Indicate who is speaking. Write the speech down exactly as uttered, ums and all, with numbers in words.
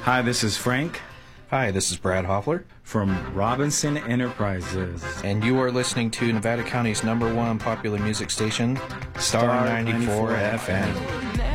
Speaker 1: Hi, this is Frank
Speaker 2: Hi, this is Brad Hoffler.
Speaker 1: from Robinson Enterprises.
Speaker 2: And you are listening to Nevada County's number one popular music station, Star,
Speaker 1: Star
Speaker 2: ninety-four
Speaker 1: ninety-four
Speaker 2: F M.